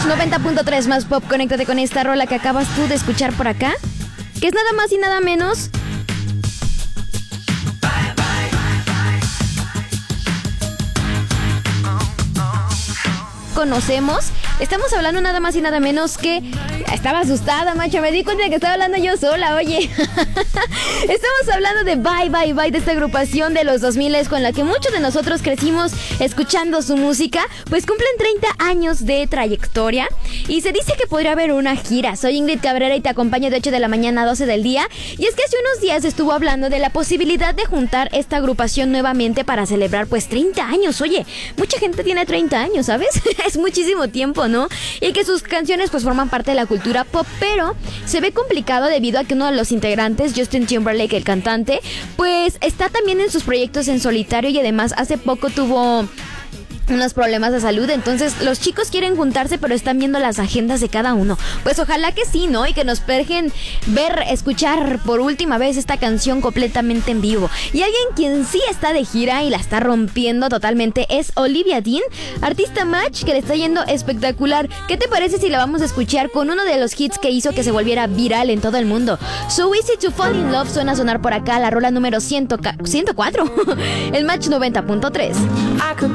90.3 más pop, conéctate con esta rola que acabas tú de escuchar por acá, que es nada más y nada menos conocemos. Estamos hablando nada más y nada menos que... Estaba asustada, macho, me di cuenta de que estaba hablando yo sola, oye. Estamos hablando de Bye Bye Bye, de esta agrupación de los 2000 con la que muchos de nosotros crecimos escuchando su música. Pues cumplen 30 años de trayectoria y se dice que podría haber una gira. Soy Ingrid Cabrera y te acompaño de 8 de la mañana a 12 del día. Y es que hace unos días estuvo hablando de la posibilidad de juntar esta agrupación nuevamente para celebrar pues 30 años. Oye, mucha gente tiene 30 años, ¿sabes? Es muchísimo tiempo, ¿no? Y que sus canciones pues forman parte de la cultura pop, pero se ve complicado debido a que uno de los integrantes, Justin Timberlake, el cantante, pues está también en sus proyectos en solitario y además hace poco tuvo unos problemas de salud. Entonces los chicos quieren juntarse, pero están viendo las agendas de cada uno. Pues ojalá que sí, ¿no? Y que nos dejen escuchar por última vez esta canción completamente en vivo. Y alguien quien sí está de gira y la está rompiendo totalmente es Olivia Dean, artista match que le está yendo espectacular. ¿Qué te parece si la vamos a escuchar con uno de los hits que hizo que se volviera viral en todo el mundo? So Easy to Fall in Love suena a sonar por acá, la rola número 104. El Match 90.3.